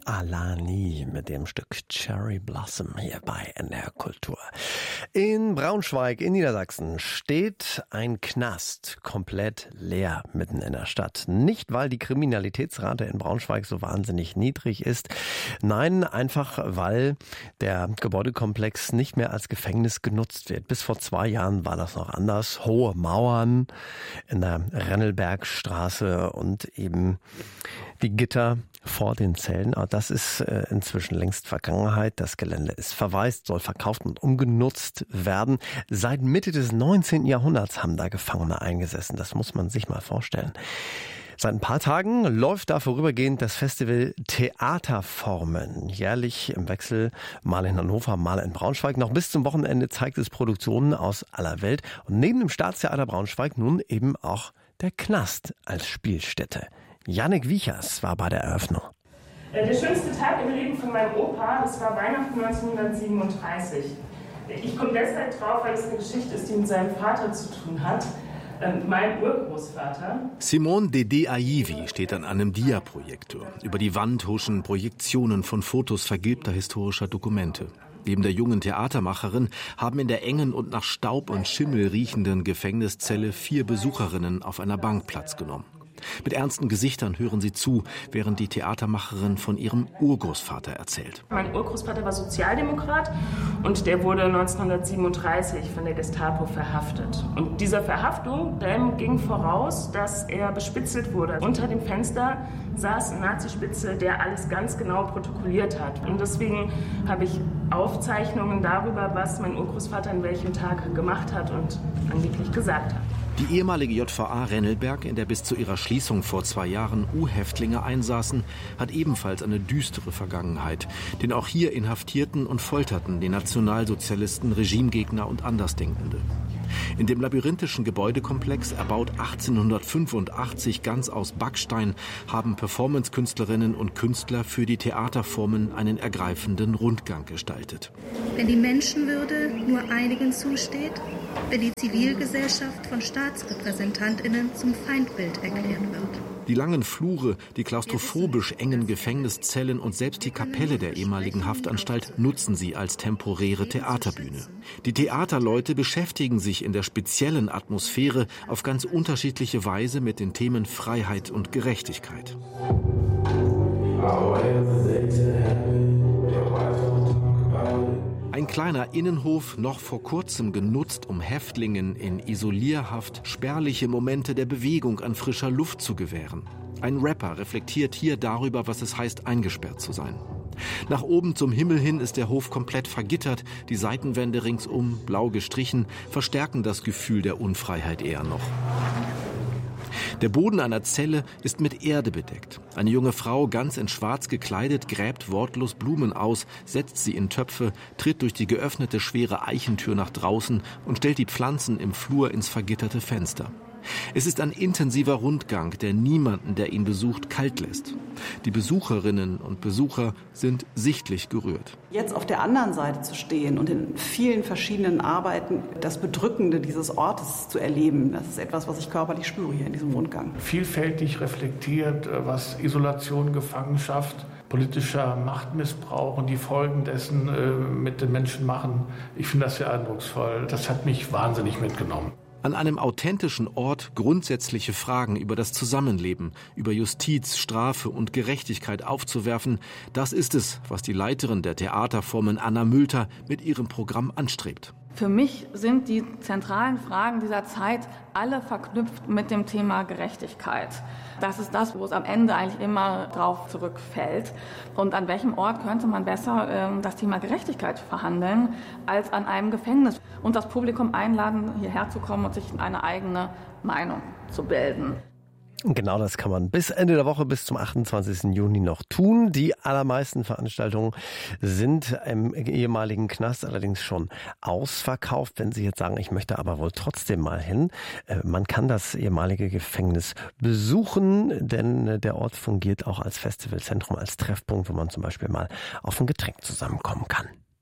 Alani mit dem Stück Cherry Blossom hier bei NDR Kultur. In Braunschweig in Niedersachsen steht ein Knast komplett leer mitten in der Stadt. Nicht, weil die Kriminalitätsrate in Braunschweig so wahnsinnig niedrig ist. Nein, einfach weil der Gebäudekomplex nicht mehr als Gefängnis genutzt wird. Bis vor 2 Jahren war das noch anders. Hohe Mauern in der Rennelbergstraße und eben die Gitter vor den Zellen. Aber das ist inzwischen längst Vergangenheit. Das Gelände ist verwaist, soll verkauft und umgenutzt werden. Seit Mitte des 19. Jahrhunderts haben da Gefangene eingesessen. Das muss man sich mal vorstellen. Seit ein paar Tagen läuft da vorübergehend das Festival Theaterformen. Jährlich im Wechsel, mal in Hannover, mal in Braunschweig. Noch bis zum Wochenende zeigt es Produktionen aus aller Welt. Und neben dem Staatstheater Braunschweig nun eben auch der Knast als Spielstätte. Jannik Wiechers war bei der Eröffnung. Der schönste Tag im Leben von meinem Opa, das war Weihnachten 1937. Ich komme deshalb drauf, weil es eine Geschichte ist, die mit seinem Vater zu tun hat. Mein Urgroßvater. Simone Dede Aivi steht an einem Dia-Projektor. Über die Wand huschen Projektionen von Fotos vergilbter historischer Dokumente. Neben der jungen Theatermacherin haben in der engen und nach Staub und Schimmel riechenden Gefängniszelle 4 Besucherinnen auf einer Bank Platz genommen. Mit ernsten Gesichtern hören sie zu, während die Theatermacherin von ihrem Urgroßvater erzählt. Mein Urgroßvater war Sozialdemokrat und der wurde 1937 von der Gestapo verhaftet. Und dieser Verhaftung, dem ging voraus, dass er bespitzelt wurde. Unter dem Fenster saß ein Nazispitzel, der alles ganz genau protokolliert hat. Und deswegen habe ich Aufzeichnungen darüber, was mein Urgroßvater an welchem Tag gemacht hat und angeblich gesagt hat. Die ehemalige JVA Rennelberg, in der bis zu ihrer Schließung vor 2 Jahren U-Häftlinge einsaßen, hat ebenfalls eine düstere Vergangenheit. Denn auch hier inhaftierten und folterten die Nationalsozialisten, Regimegegner und Andersdenkende. In dem labyrinthischen Gebäudekomplex, erbaut 1885 ganz aus Backstein, haben Performancekünstlerinnen und Künstler für die Theaterformen einen ergreifenden Rundgang gestaltet. Wenn die Menschenwürde nur einigen zusteht, wenn die Zivilgesellschaft von StaatsrepräsentantInnen zum Feindbild erklärt wird. Die langen Flure, die klaustrophobisch engen Gefängniszellen und selbst die Kapelle der ehemaligen Haftanstalt nutzen sie als temporäre Theaterbühne. Die Theaterleute beschäftigen sich in der speziellen Atmosphäre auf ganz unterschiedliche Weise mit den Themen Freiheit und Gerechtigkeit. Ein kleiner Innenhof, noch vor kurzem genutzt, um Häftlingen in Isolierhaft spärliche Momente der Bewegung an frischer Luft zu gewähren. Ein Rapper reflektiert hier darüber, was es heißt, eingesperrt zu sein. Nach oben zum Himmel hin ist der Hof komplett vergittert, die Seitenwände ringsum, blau gestrichen, verstärken das Gefühl der Unfreiheit eher noch. Der Boden einer Zelle ist mit Erde bedeckt. Eine junge Frau, ganz in Schwarz gekleidet, gräbt wortlos Blumen aus, setzt sie in Töpfe, tritt durch die geöffnete schwere Eichentür nach draußen und stellt die Pflanzen im Flur ins vergitterte Fenster. Es ist ein intensiver Rundgang, der niemanden, der ihn besucht, kalt lässt. Die Besucherinnen und Besucher sind sichtlich gerührt. Jetzt auf der anderen Seite zu stehen und in vielen verschiedenen Arbeiten das Bedrückende dieses Ortes zu erleben, das ist etwas, was ich körperlich spüre hier in diesem Rundgang. Vielfältig reflektiert, was Isolation, Gefangenschaft, politischer Machtmissbrauch und die Folgen dessen mit den Menschen machen. Ich finde das sehr eindrucksvoll. Das hat mich wahnsinnig mitgenommen. An einem authentischen Ort grundsätzliche Fragen über das Zusammenleben, über Justiz, Strafe und Gerechtigkeit aufzuwerfen, das ist es, was die Leiterin der Theaterformen Anna Mülter mit ihrem Programm anstrebt. Für mich sind die zentralen Fragen dieser Zeit alle verknüpft mit dem Thema Gerechtigkeit. Das ist das, wo es am Ende eigentlich immer drauf zurückfällt. Und an welchem Ort könnte man besser das Thema Gerechtigkeit verhandeln, als an einem Gefängnis? Und das Publikum einladen, hierher zu kommen und sich eine eigene Meinung zu bilden. Genau das kann man bis Ende der Woche, bis zum 28. Juni noch tun. Die allermeisten Veranstaltungen sind im ehemaligen Knast allerdings schon ausverkauft. Wenn Sie jetzt sagen, ich möchte aber wohl trotzdem mal hin, man kann das ehemalige Gefängnis besuchen, denn der Ort fungiert auch als Festivalzentrum, als Treffpunkt, wo man zum Beispiel mal auf ein Getränk zusammenkommen kann.